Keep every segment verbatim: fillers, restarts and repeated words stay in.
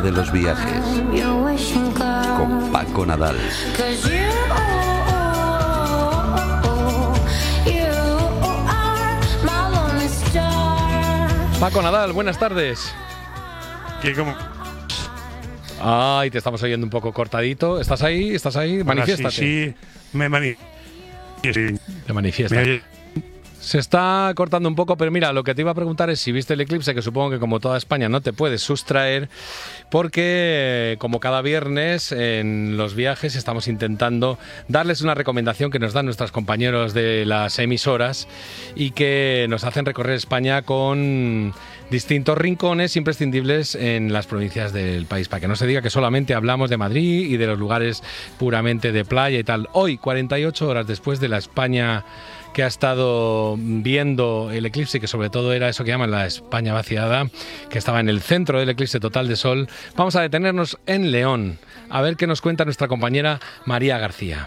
De los viajes con Paco Nadal. Paco Nadal, buenas tardes. ¿Qué, cómo? Ay, te estamos oyendo un poco cortadito. ¿Estás ahí? ¿Estás ahí? Manifiéstate. Sí, sí, me mani- sí. Te manifiesta. Me... Se está cortando un poco, pero mira, lo que te iba a preguntar es si viste el eclipse, que supongo que como toda España no te puedes sustraer, porque como cada viernes en los viajes estamos intentando darles una recomendación que nos dan nuestros compañeros de las emisoras y que nos hacen recorrer España con distintos rincones imprescindibles en las provincias del país, para que no se diga que solamente hablamos de Madrid y de los lugares puramente de playa y tal. Hoy, cuarenta y ocho horas después de la España que ha estado viendo el eclipse, que sobre todo era eso que llaman la España vaciada, que estaba en el centro del eclipse total de sol, vamos a detenernos en León, a ver qué nos cuenta nuestra compañera María García.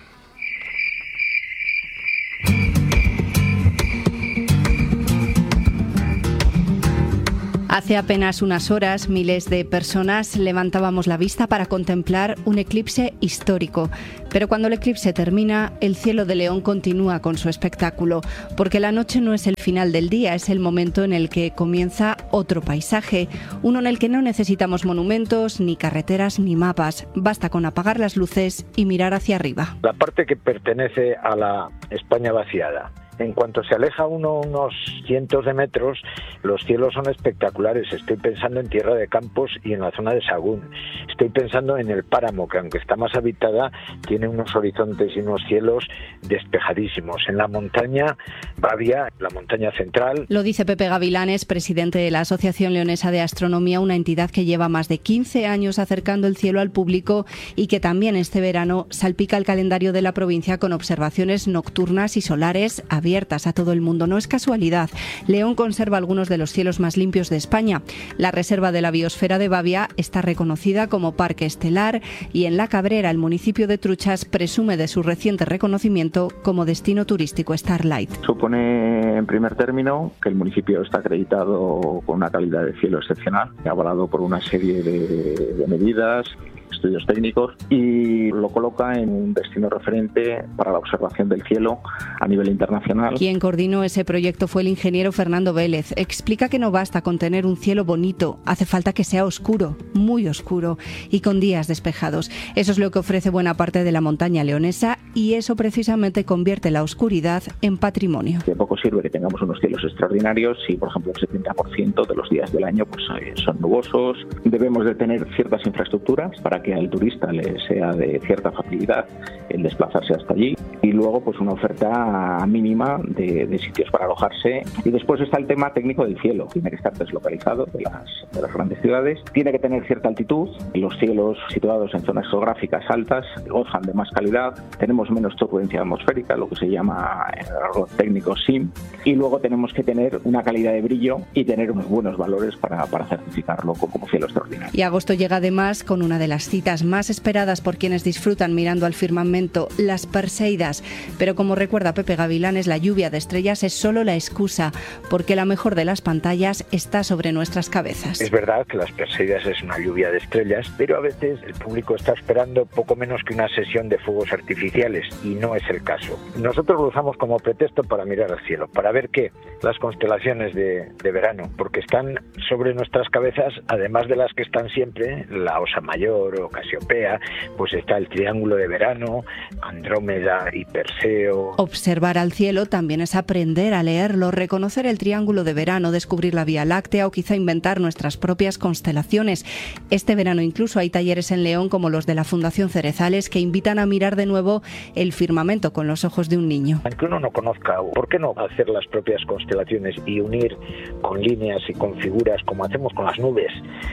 Hace apenas unas horas, miles de personas levantábamos la vista para contemplar un eclipse histórico. Pero cuando el eclipse termina, el cielo de León continúa con su espectáculo, porque la noche no es el final del día, es el momento en el que comienza otro paisaje, uno en el que no necesitamos monumentos, ni carreteras, ni mapas. Basta con apagar las luces y mirar hacia arriba. La parte que pertenece a la España vaciada. En cuanto se aleja uno unos cientos de metros, los cielos son espectaculares. Estoy pensando en Tierra de Campos y en la zona de Sagún. Estoy pensando en el Páramo, que aunque está más habitada, tiene unos horizontes y unos cielos despejadísimos. En la montaña Babia, la montaña central. Lo dice Pepe Gavilanes, presidente de la Asociación Leonesa de Astronomía, una entidad que lleva más de quince años acercando el cielo al público y que también este verano salpica el calendario de la provincia con observaciones nocturnas y solares abiertas a todo el mundo. No es casualidad. León conserva algunos de los cielos más limpios de España. La Reserva de la Biosfera de Babia está reconocida como Parque Estelar y en La Cabrera, el municipio de Truchas, presume de su reciente reconocimiento como destino turístico Starlight. Supone, en primer término, que el municipio está acreditado con una calidad de cielo excepcional, avalado por una serie de, de medidas, estudios técnicos, y lo coloca en un destino referente para la observación del cielo a nivel internacional. Quien coordinó ese proyecto fue el ingeniero Fernando Vélez. Explica que no basta con tener un cielo bonito, hace falta que sea oscuro, muy oscuro, y con días despejados. Eso es lo que ofrece buena parte de la montaña leonesa y eso precisamente convierte la oscuridad en patrimonio. De poco sirve que tengamos unos cielos extraordinarios si, por ejemplo, el setenta por ciento de los días del año pues, son nubosos. Debemos de tener ciertas infraestructuras para que al turista le sea de cierta facilidad el desplazarse hasta allí, y luego pues una oferta mínima de, de sitios para alojarse. Y después está el tema técnico del cielo. Tiene que estar deslocalizado de las, de las grandes ciudades, tiene que tener cierta altitud. Los cielos situados en zonas geográficas altas gozan de más calidad, tenemos menos turbulencia atmosférica, lo que se llama en el argot técnico S I M, y luego tenemos que tener una calidad de brillo y tener unos buenos valores para, para certificarlo como cielo extraordinario. Y agosto llega además con una de las citas más esperadas por quienes disfrutan mirando al firmamento, las Perseidas. Pero como recuerda Pepe Gavilanes, la lluvia de estrellas es solo la excusa, porque la mejor de las pantallas está sobre nuestras cabezas. Es verdad que las Perseidas es una lluvia de estrellas, pero a veces el público está esperando poco menos que una sesión de fuegos artificiales, y no es el caso. Nosotros lo usamos como pretexto para mirar al cielo, para ver qué, las constelaciones de, de verano, porque están sobre nuestras cabezas, además de las que están siempre, la Osa Mayor o Casiopea, pues está el Triángulo de Verano, Andrómeda y Perseo. Observar al cielo también es aprender a leerlo, reconocer el Triángulo de Verano, descubrir la Vía Láctea o quizá inventar nuestras propias constelaciones. Este verano incluso hay talleres en León como los de la Fundación Cerezales que invitan a mirar de nuevo el firmamento con los ojos de un niño. Aunque uno no conozca, ¿por qué no hacer las propias constelaciones y unir con líneas y con figuras como hacemos con las nubes?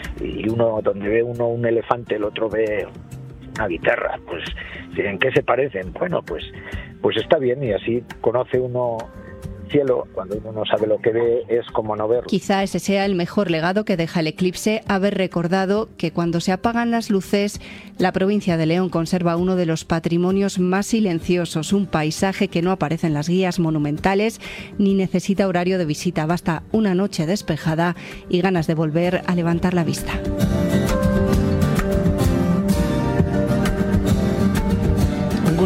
Y uno, donde ve uno un elefante, el otro ve una guitarra. Pues, ¿en qué se parecen? Bueno, pues, pues está bien, y así conoce uno cielo. Cuando uno no sabe lo que ve, es como no verlo. Quizá ese sea el mejor legado que deja el eclipse, haber recordado que cuando se apagan las luces, la provincia de León conserva uno de los patrimonios más silenciosos, un paisaje que no aparece en las guías monumentales ni necesita horario de visita. Basta una noche despejada y ganas de volver a levantar la vista.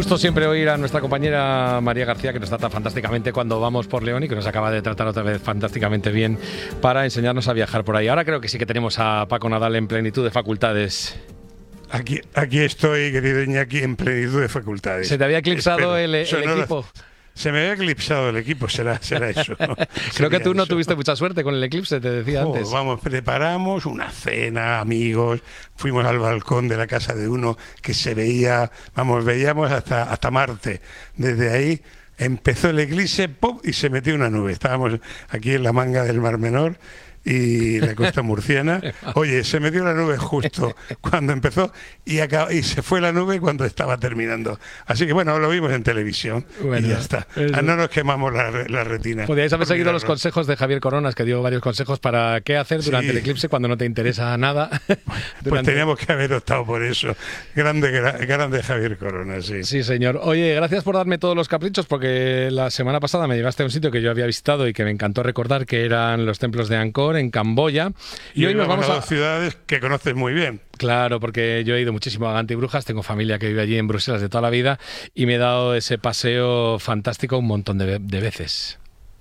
gusto siempre oír a nuestra compañera María García, que nos trata fantásticamente cuando vamos por León y que nos acaba de tratar otra vez fantásticamente bien para enseñarnos a viajar por ahí. Ahora creo que sí que tenemos a Paco Nadal en plenitud de facultades. Aquí, aquí estoy, querido Iñaki, en plenitud de facultades. ¿Se te había eclipsado Espero. el, el equipo? Se me había eclipsado el equipo, será, será eso. Creo que tú no eso. tuviste mucha suerte con el eclipse, te decía oh, antes. Vamos, preparamos una cena, amigos, fuimos al balcón de la casa de uno que se veía, vamos, veíamos hasta, hasta Marte. Desde ahí empezó el eclipse, ¡pum!, y se metió una nube. Estábamos aquí en la manga del Mar Menor y la costa murciana. Oye, se metió la nube justo cuando empezó y, acabó, y se fue la nube cuando estaba terminando. Así que bueno, lo vimos en televisión bueno, y ya está. Ah, no nos quemamos la, la retina. Podríais haber seguido los consejos de Javier Coronas, que dio varios consejos para qué hacer durante sí. el eclipse cuando no te interesa nada. Pues durante... teníamos que haber optado por eso. Grande, grande Javier Coronas, sí. Sí, señor. Oye, gracias por darme todos los caprichos, porque la semana pasada me llevaste a un sitio que yo había visitado y que me encantó recordar, que eran los templos de Angkor en Camboya. Y, y hoy nos vamos a dos ciudades que conoces muy bien. Claro, porque yo he ido muchísimo a Gante y Brujas, tengo familia que vive allí en Bruselas de toda la vida y me he dado ese paseo fantástico un montón de, de veces.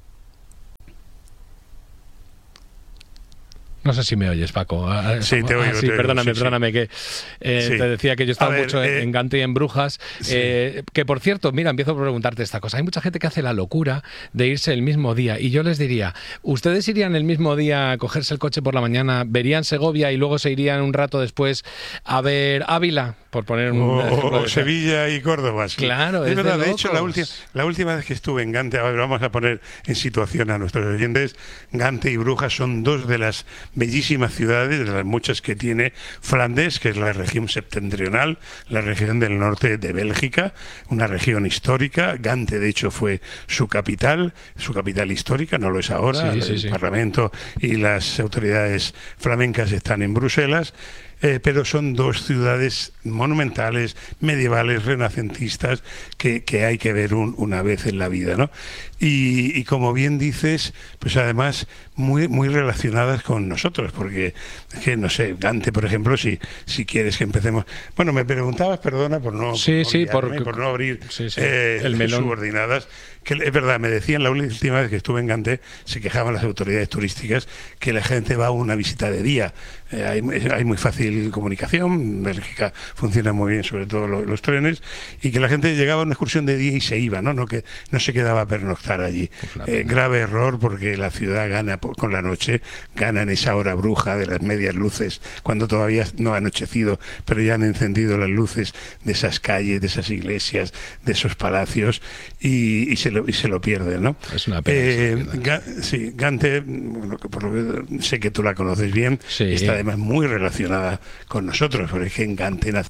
No sé si me oyes, Paco. Sí, te oigo. Ah, sí, te perdóname, oigo, sí, perdóname, sí. que eh, sí. te decía que yo estaba mucho ver, eh, en Gante y en Brujas. Sí. Eh, que, por cierto, mira, empiezo a preguntarte esta cosa. Hay mucha gente que hace la locura de irse el mismo día. Y yo les diría, ¿ustedes irían el mismo día a cogerse el coche por la mañana, verían Segovia y luego se irían un rato después a ver Ávila? Por poner un o, ejemplo o de Sevilla y Córdoba. Sí. Claro, es, es verdad. De, de hecho, la última, la última vez que estuve en Gante, ahora vamos a poner en situación a nuestros oyentes, Gante y Brujas son dos de las bellísimas ciudades, de las muchas que tiene Flandes, que es la región septentrional, la región del norte de Bélgica, una región histórica. Gante, de hecho, fue su capital, su capital histórica, no lo es ahora. Sí, sí, el sí. Parlamento y las autoridades flamencas están en Bruselas. Eh, pero son dos ciudades monumentales, medievales, renacentistas, que, que hay que ver un, una vez en la vida, ¿no? Y, y como bien dices, pues además muy muy relacionadas con nosotros, porque es que no sé, Gante, por ejemplo, si si quieres que empecemos. Bueno, me preguntabas, perdona por no, sí, por, sí, por, por no abrir sí, sí. Eh, el melón. Subordinadas, que es verdad, me decían la última vez que estuve en Gante, se quejaban las autoridades turísticas que la gente va a una visita de día. Eh, hay, hay muy fácil comunicación, Bélgica funciona muy bien, sobre todo los, los trenes, y que la gente llegaba a una excursión de día y se iba, no, no que no se quedaba a pernoctar allí. Eh, grave error, porque la ciudad gana por, con la noche, gana en esa hora bruja de las medias luces, cuando todavía no ha anochecido, pero ya han encendido las luces de esas calles, de esas iglesias, de esos palacios, y, y, se, lo, y se lo pierden, ¿no? Es una pena. Eh, Ga, sí, Gante, bueno, por lo que sé que tú la conoces bien, sí. Está además muy relacionada con nosotros, porque es que en Gante nace...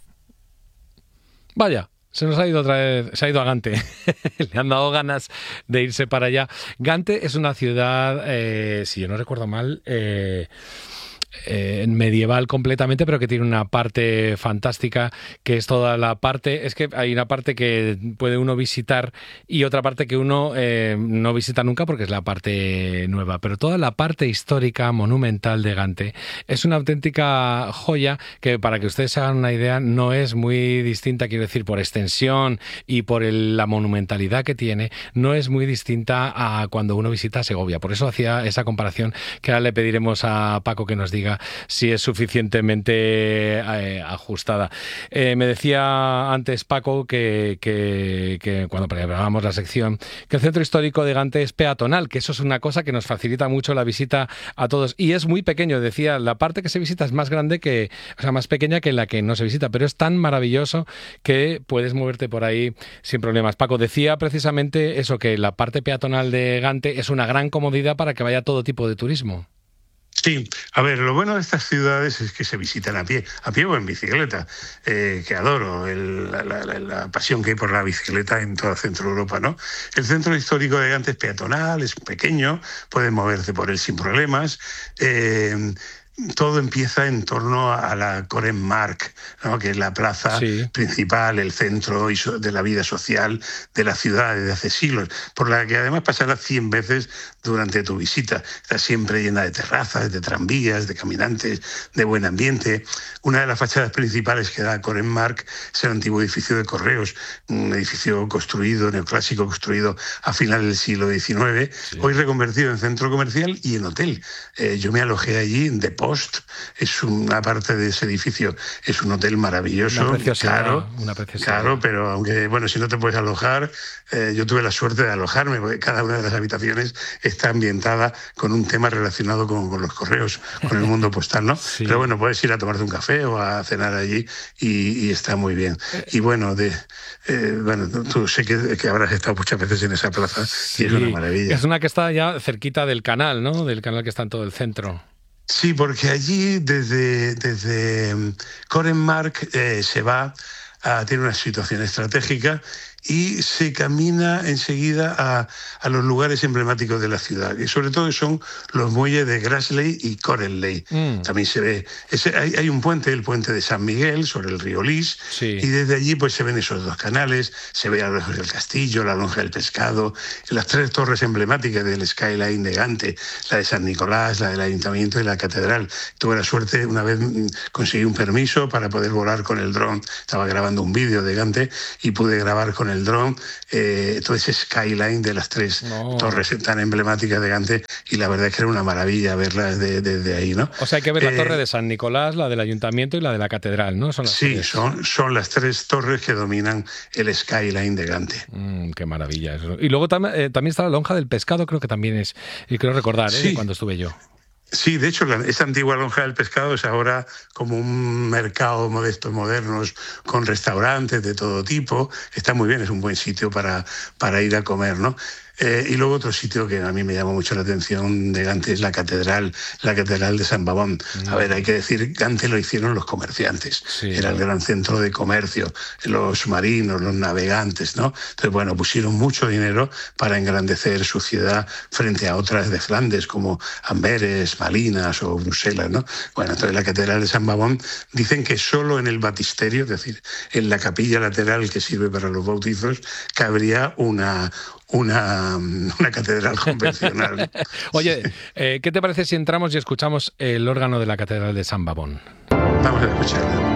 Vaya. Se nos ha ido otra vez, se ha ido a Gante. Le han dado ganas de irse para allá. Gante es una ciudad, eh, si yo no recuerdo mal, eh, eh, medieval completamente, pero que tiene una parte fantástica, que es toda la parte, es que hay una parte que puede uno visitar y otra parte que uno eh, no visita nunca porque es la parte nueva, pero toda la parte histórica, monumental de Gante es una auténtica joya que, para que ustedes se hagan una idea, no es muy distinta, quiero decir, por extensión y por el, la monumentalidad que tiene, no es muy distinta a cuando uno visita Segovia. Por eso hacía esa comparación, que ahora le pediremos a Paco que nos diga si es suficientemente eh, ajustada. Eh, me decía antes Paco que, que, que cuando preparábamos la sección, que el centro histórico de Gante es peatonal, que eso es una cosa que nos facilita mucho la visita a todos, y es muy pequeño. Decía, la parte que se visita es más grande que, o sea, más pequeña que la que no se visita, pero es tan maravilloso que puedes moverte por ahí sin problemas. Paco decía precisamente eso, que la parte peatonal de Gante es una gran comodidad para que vaya todo tipo de turismo. Sí, a ver, lo bueno de estas ciudades es que se visitan a pie, a pie o en bicicleta, eh, que adoro el, la, la, la pasión que hay por la bicicleta en toda Centro Europa, ¿no? El centro histórico de Gante es peatonal, es pequeño, puedes moverte por él sin problemas. Eh, todo empieza en torno a la Korenmark, ¿no? Que es la plaza sí. principal, el centro de la vida social de la ciudad desde hace siglos, por la que además pasarás cien veces durante tu visita. Está siempre llena de terrazas, de tranvías, de caminantes, de buen ambiente. Una de las fachadas principales que da Korenmark es el antiguo edificio de correos, un edificio construido, neoclásico, construido a finales del siglo diecinueve, sí. hoy reconvertido en centro comercial y en hotel. Eh, yo me alojé allí en The Post, es una parte de ese edificio, es un hotel maravilloso, una caro, una caro, pero aunque, bueno, si no te puedes alojar, eh, yo tuve la suerte de alojarme, porque cada una de las habitaciones está ambientada con un tema relacionado con, con los correos, con el mundo postal, ¿no? Sí. Pero bueno, puedes ir a tomarte un café o a cenar allí y, y está muy bien. Y bueno, de, eh, bueno tú sé que, que habrás estado muchas veces en esa plaza sí. y es una maravilla. Es una que está ya cerquita del canal, ¿no? Del canal que está en todo el centro. Sí, porque allí desde, desde Korenmark eh, se va a tener una situación estratégica y se camina enseguida a, a los lugares emblemáticos de la ciudad, y sobre todo son los muelles de Grassley y Coreley. Mm. También se ve, ese, hay, hay un puente, el puente de San Miguel, sobre el río Lys, sí. y desde allí pues se ven esos dos canales, se ve a lo lejos el castillo, la lonja del pescado, las tres torres emblemáticas del skyline de Gante, la de San Nicolás, la del ayuntamiento y la catedral. Tuve la suerte, una vez conseguí un permiso para poder volar con el dron, estaba grabando un vídeo de Gante y pude grabar con el el dron, eh, todo ese skyline de las tres no. torres tan emblemáticas de Gante, y la verdad es que era una maravilla verlas desde de, de ahí, ¿no? O sea, hay que ver eh, la torre de San Nicolás, la del ayuntamiento y la de la catedral, ¿no? Son las sí, tres. Son, son las tres torres que dominan el skyline de Gante. Mm, qué maravilla eso. Y luego tam eh, también está la lonja del pescado, creo que también es, y creo recordar, ¿eh? Sí. cuando estuve yo. Sí, de hecho, la, esta antigua lonja del pescado es ahora como un mercado modesto, modernos, con restaurantes de todo tipo. Está muy bien, es un buen sitio para, para ir a comer, ¿no? Eh, y luego otro sitio que a mí me llama mucho la atención de Gante es la catedral, la catedral de San Babón. Mm. A ver, hay que decir, Gante lo hicieron los comerciantes, sí, era el gran centro de comercio, los marinos, los navegantes, ¿no? Entonces, bueno, pusieron mucho dinero para engrandecer su ciudad frente a otras de Flandes, como Amberes, Malinas o Bruselas, ¿no? Bueno, entonces la catedral de San Babón, dicen que solo en el batisterio, es decir, en la capilla lateral que sirve para los bautizos, cabría una... Una, una catedral convencional. Oye, eh, ¿qué te parece si entramos y escuchamos el órgano de la catedral de San Babón? Vamos a escucharlo.